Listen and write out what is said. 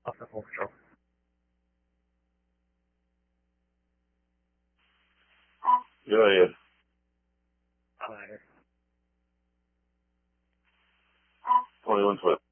off the full control. Go ahead. 21 foot.